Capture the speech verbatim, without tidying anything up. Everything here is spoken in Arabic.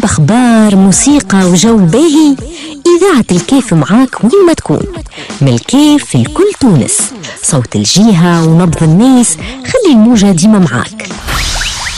تحب أخبار، موسيقى وجو باهي؟ إذاعة الكيف معاك وين ما تكون. من الكيف في كل تونس، صوت الجيهة ونبض الناس، خلي الموجة ديما معاك.